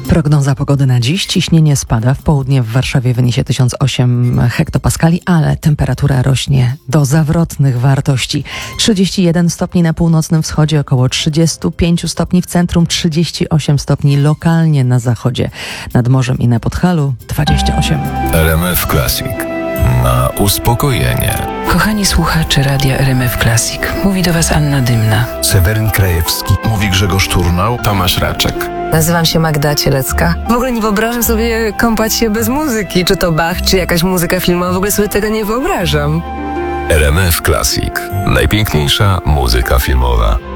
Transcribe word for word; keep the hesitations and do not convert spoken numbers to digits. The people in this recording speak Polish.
Prognoza pogody na dziś. Ciśnienie spada. W południe w Warszawie wyniesie tysiąc osiem hektopaskali, ale temperatura rośnie do zawrotnych wartości. trzydzieści jeden stopni na północnym wschodzie, około trzydzieści pięć stopni w centrum, trzydzieści osiem stopni lokalnie na zachodzie. Nad morzem i na Podhalu dwadzieścia osiem. R M F Classic. Na uspokojenie. Kochani słuchacze Radia R M F Classic. Mówi do Was Anna Dymna. Seweryn Krajewski. Mówi Grzegorz Turnał. Tomasz Raczek. Nazywam się Magda Cielecka. W ogóle nie wyobrażam sobie kąpać się bez muzyki. Czy to Bach, czy jakaś muzyka filmowa. W ogóle sobie tego nie wyobrażam. R M F Classic. Najpiękniejsza muzyka filmowa.